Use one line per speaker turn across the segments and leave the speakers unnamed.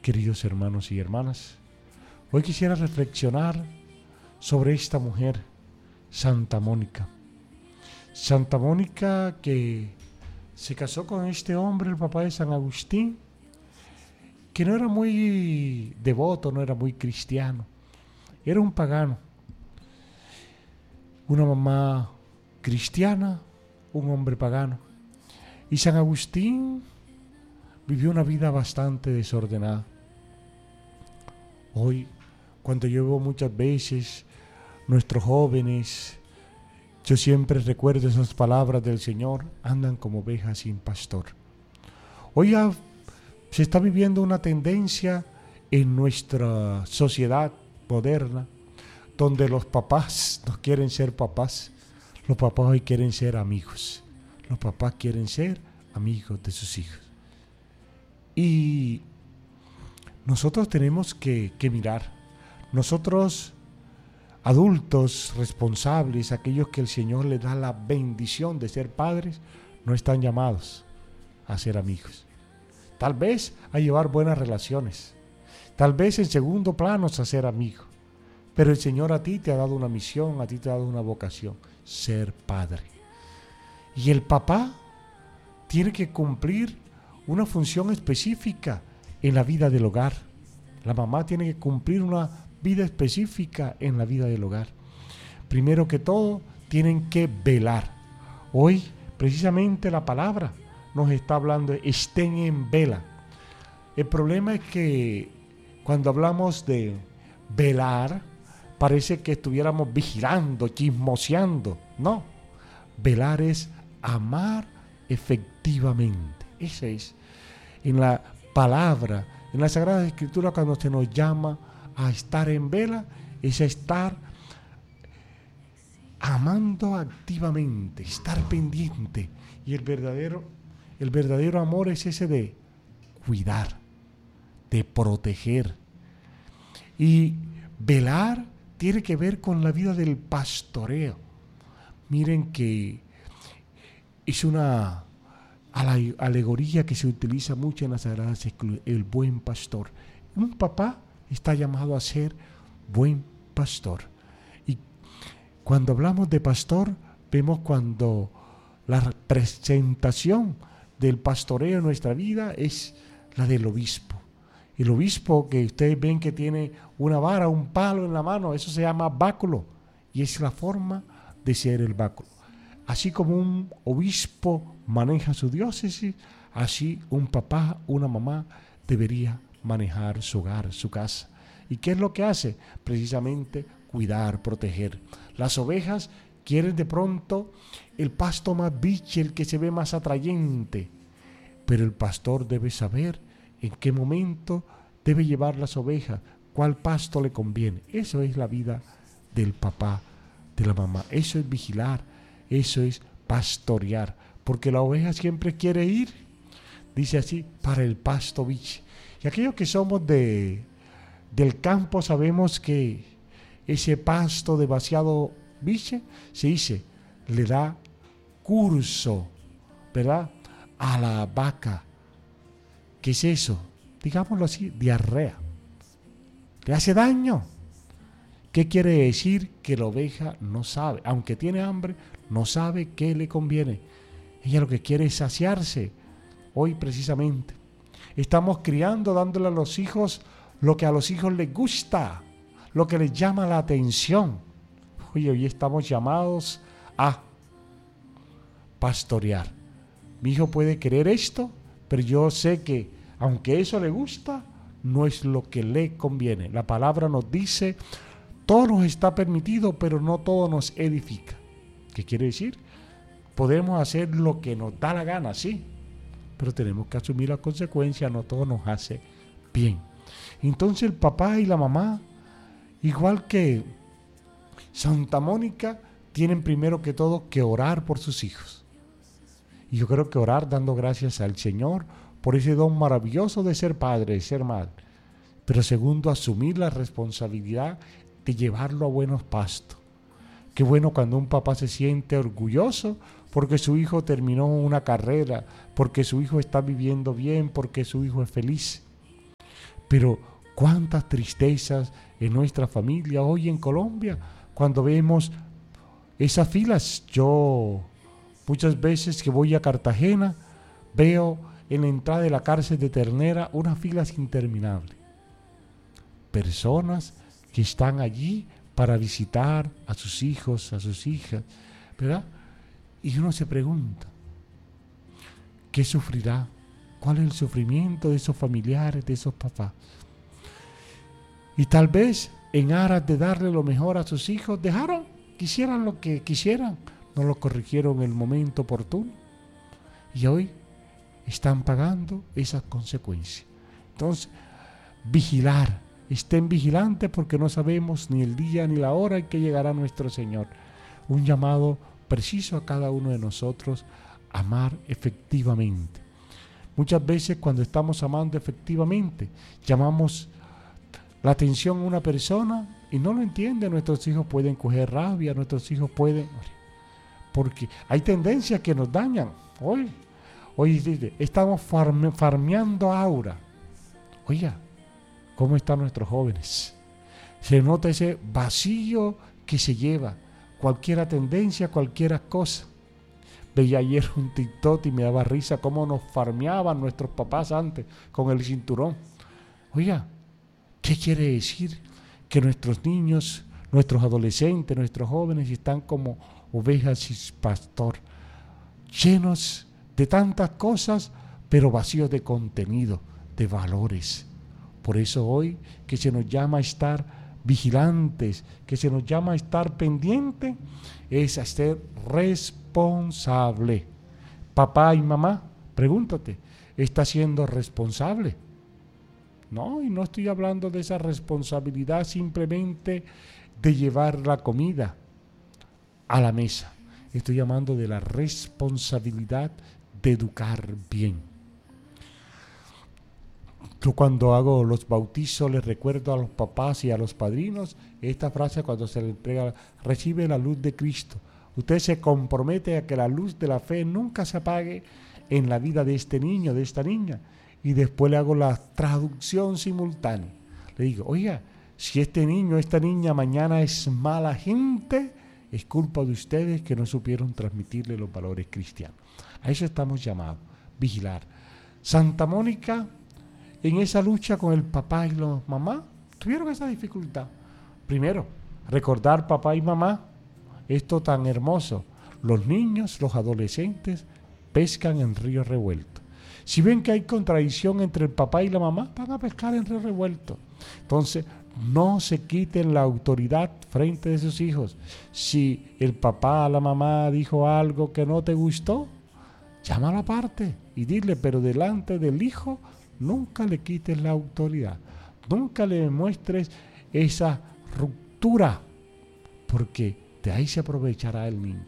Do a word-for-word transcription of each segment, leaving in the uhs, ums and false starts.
Queridos hermanos y hermanas, hoy quisiera reflexionar sobre esta mujer, Santa Mónica. Santa Mónica que se casó con este hombre, el papá de San Agustín, que no era muy devoto, no era muy cristiano, era un pagano. Una mamá cristiana, un hombre pagano. Y San Agustín vivió una vida bastante desordenada. Hoy, cuando yo veo muchas veces nuestros jóvenes, yo siempre recuerdo esas palabras del Señor: andan como ovejas sin pastor. Hoy ya se está viviendo una tendencia en nuestra sociedad moderna, donde los papás no quieren ser papás, los papás hoy quieren ser amigos, los papás quieren ser amigos de sus hijos. Y nosotros tenemos que, que mirar, nosotros adultos responsables, aquellos que el Señor les da la bendición de ser padres, no están llamados a ser amigos. Tal vez a llevar buenas relaciones, tal vez en segundo plano a ser amigos, pero el Señor a ti te ha dado una misión, a ti te ha dado una vocación: ser padre. Y el papá tiene que cumplir una función específica en la vida del hogar. La mamá tiene que cumplir una vida específica en la vida del hogar. Primero que todo, tienen que velar. Hoy, precisamente, la palabra nos está hablando de estén en vela. El problema es que cuando hablamos de velar, parece que estuviéramos vigilando, chismoseando. No, velar es amar efectivamente. Eso es. En la palabra, en la Sagrada Escritura, cuando se nos llama a estar en vela, es estar amando activamente, estar pendiente. Y el verdadero, el verdadero amor es ese de cuidar, de proteger. Y velar tiene que ver con la vida del pastoreo. Miren que es una alegoría que se utiliza mucho en las Sagradas Escrituras: el buen pastor. Un papá está llamado a ser buen pastor. Y cuando hablamos de pastor, vemos cuando la representación del pastoreo en nuestra vida es la del obispo. El obispo, que ustedes ven que tiene una vara, un palo en la mano, eso se llama báculo, y es la forma de ser el báculo. Así como un obispo maneja su diócesis, así un papá, una mamá debería manejar su hogar, su casa. ¿Y qué es lo que hace? Precisamente cuidar, proteger. Las ovejas quieren de pronto el pasto más biche, el que se ve más atrayente, pero el pastor debe saber en qué momento debe llevar las ovejas, cuál pasto le conviene. Eso es la vida del papá, de la mamá. Eso es vigilar, eso es pastorear, porque la oveja siempre quiere ir, dice así, para el pasto biche. Y aquellos que somos de, del campo sabemos que ese pasto demasiado biche, se dice, le da curso, ¿verdad?, a la vaca. ¿Qué es eso? Digámoslo así, diarrea. Le hace daño. ¿Qué quiere decir? Que la oveja no sabe, aunque tiene hambre, no sabe qué le conviene. Ella lo que quiere es saciarse. Hoy precisamente estamos criando, dándole a los hijos lo que a los hijos les gusta, lo que les llama la atención. Oye, hoy estamos llamados a pastorear. Mi hijo puede querer esto, pero yo sé que aunque eso le gusta, no es lo que le conviene. La palabra nos dice: todo nos está permitido, pero no todo nos edifica. ¿Qué quiere decir? Podemos hacer lo que nos da la gana, sí, pero tenemos que asumir las consecuencias. No todo nos hace bien. Entonces el papá y la mamá, igual que Santa Mónica, tienen primero que todo que orar por sus hijos. Y yo creo que orar dando gracias al Señor por ese don maravilloso de ser padre, de ser madre. Pero segundo, asumir la responsabilidad de llevarlo a buenos pastos. Qué bueno cuando un papá se siente orgulloso porque su hijo terminó una carrera, porque su hijo está viviendo bien, porque su hijo es feliz. Pero cuántas tristezas en nuestra familia hoy en Colombia cuando vemos esas filas. Yo muchas veces que voy a Cartagena veo en la entrada de la cárcel de Ternera unas filas interminables. Personas que están allí para visitar a sus hijos, a sus hijas, ¿verdad? Y uno se pregunta, ¿qué sufrirá? ¿Cuál es el sufrimiento de esos familiares, de esos papás? Y tal vez en aras de darle lo mejor a sus hijos, dejaron, quisieran lo que quisieran, no lo corrigieron en el momento oportuno. Y hoy están pagando esas consecuencias. Entonces, vigilar, estén vigilantes porque no sabemos ni el día ni la hora en que llegará nuestro Señor. Un llamado preciso a cada uno de nosotros, amar efectivamente. Muchas veces cuando estamos amando efectivamente, llamamos la atención a una persona y no lo entiende. Nuestros hijos pueden coger rabia, nuestros hijos pueden... Porque hay tendencias que nos dañan. Hoy, hoy estamos farme, farmeando aura. Oiga, ¿cómo están nuestros jóvenes? Se nota ese vacío que se lleva. Cualquier tendencia, cualquier cosa. Veía ayer un TikTok y me daba risa cómo nos farmeaban nuestros papás antes con el cinturón. Oiga, ¿qué quiere decir? Que nuestros niños, nuestros adolescentes, nuestros jóvenes están como ovejas sin pastor, llenos de tantas cosas, pero vacíos de contenido, de valores. Por eso hoy que se nos llama a estar vigilantes, que se nos llama a estar pendientes, es a ser responsable. Papá y mamá, pregúntate, ¿estás siendo responsable? No, y no estoy hablando de esa responsabilidad simplemente de llevar la comida a la mesa. Estoy hablando de la responsabilidad de educar bien. Yo cuando hago los bautizos les recuerdo a los papás y a los padrinos esta frase cuando se le entrega: recibe la luz de Cristo. Usted se compromete a que la luz de la fe nunca se apague en la vida de este niño, de esta niña. Y después le hago la traducción simultánea. Le digo, oiga, si este niño, esta niña mañana es mala gente, es culpa de ustedes que no supieron transmitirle los valores cristianos. A eso estamos llamados, vigilar. Santa Mónica, en esa lucha con el papá y la mamá, tuvieron esa dificultad. Primero, recordar papá y mamá, esto tan hermoso. Los niños, los adolescentes, pescan en río revuelto. Si ven que hay contradicción entre el papá y la mamá, van a pescar en río revuelto. Entonces, no se quiten la autoridad frente de sus hijos. Si el papá o la mamá dijo algo que no te gustó, llámalo aparte y dile, pero delante del hijo, nunca le quites la autoridad. Nunca le muestres esa ruptura, porque de ahí se aprovechará el niño.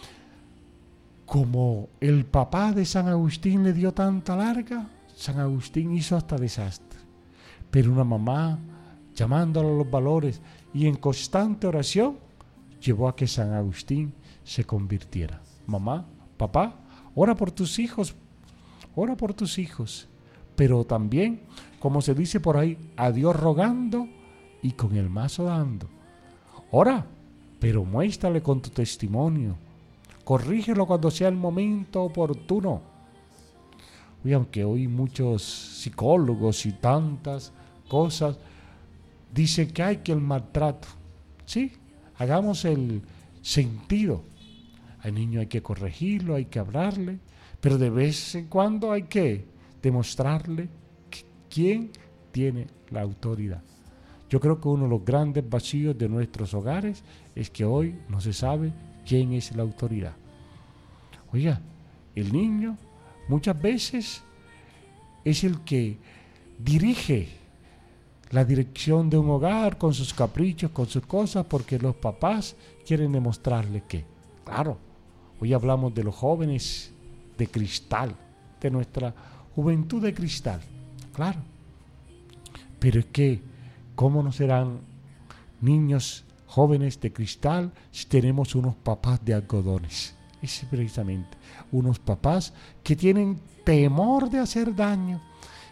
Como el papá de San Agustín le dio tanta larga, San Agustín hizo hasta desastre. Pero una mamá, llamándolo a los valores y en constante oración, llevó a que San Agustín se convirtiera. Mamá, papá, ora por tus hijos, ora por tus hijos. Pero también, como se dice por ahí, a Dios rogando y con el mazo dando. Ora, pero muéstrale con tu testimonio. Corrígelo cuando sea el momento oportuno. Y aunque hoy muchos psicólogos y tantas cosas dicen que hay que el maltrato. Sí, hagamos el sentido. Al niño hay que corregirlo, hay que hablarle, pero de vez en cuando hay que demostrarle quién tiene la autoridad. Yo creo que uno de los grandes vacíos de nuestros hogares es que hoy no se sabe quién es la autoridad. Oiga, el niño muchas veces es el que dirige la dirección de un hogar con sus caprichos, con sus cosas, porque los papás quieren demostrarle que, claro, hoy hablamos de los jóvenes de cristal, de nuestra juventud de cristal, claro, pero es que, ¿cómo no serán niños jóvenes de cristal si tenemos unos papás de algodones? Es precisamente unos papás que tienen temor de hacer daño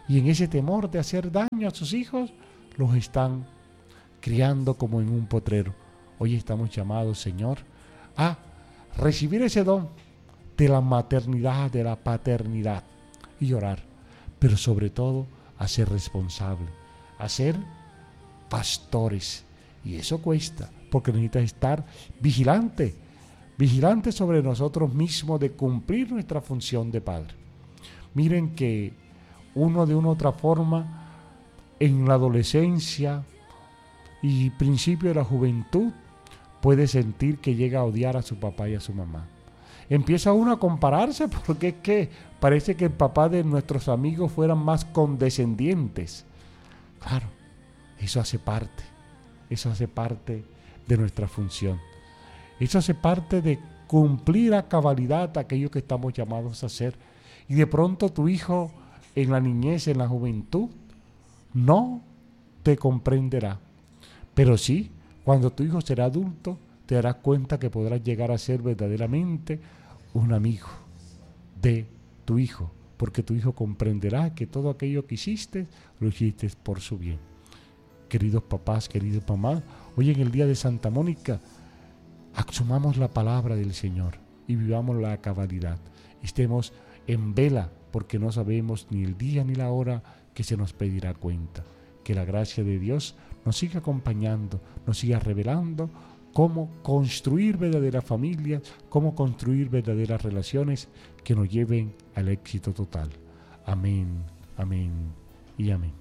Y en ese temor de hacer daño a sus hijos, los están criando como en un potrero. Hoy estamos llamados, Señor, a recibir ese don de la maternidad, de la paternidad y orar, pero sobre todo a ser responsable, a ser pastores. Y eso cuesta, porque necesitas estar vigilante, vigilante sobre nosotros mismos de cumplir nuestra función de padre. Miren que uno de una u otra forma, en la adolescencia y principio de la juventud, puede sentir que llega a odiar a su papá y a su mamá. Empieza uno a compararse porque es que parece que el papá de nuestros amigos fueran más condescendientes. Claro, eso hace parte, eso hace parte de nuestra función. Eso hace parte de cumplir a cabalidad aquello que estamos llamados a hacer. Y de pronto tu hijo en la niñez, en la juventud, no te comprenderá. Pero sí, cuando tu hijo será adulto, te darás cuenta que podrás llegar a ser verdaderamente un amigo de tu hijo, porque tu hijo comprenderá que todo aquello que hiciste, lo hiciste por su bien. Queridos papás, queridos mamás, hoy en el día de Santa Mónica, asumamos la palabra del Señor y vivamos la cabalidad. Estemos en vela, porque no sabemos ni el día ni la hora que se nos pedirá cuenta. Que la gracia de Dios nos siga acompañando, nos siga revelando cómo construir verdaderas familias, cómo construir verdaderas relaciones que nos lleven al éxito total. Amén, amén y amén.